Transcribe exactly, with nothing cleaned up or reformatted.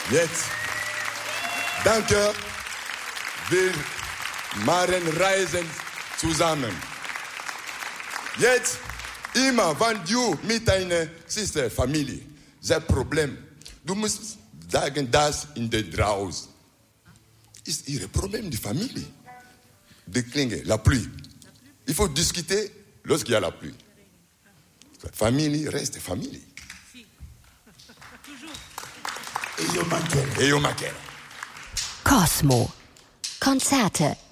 Jetzt, danke, wir machen Reisen zusammen. Jetzt, immer, wenn du mit deiner Sister, Familie, das Problem, du musst sagen, das in der draußen ist ihr Problem, die Familie. Die Klinge, la pluie. Il faut discuter lorsqu'il y a la pluie. Famille reste famille. Eyo Makela. Eyo Makela. Cosmo. Konzerte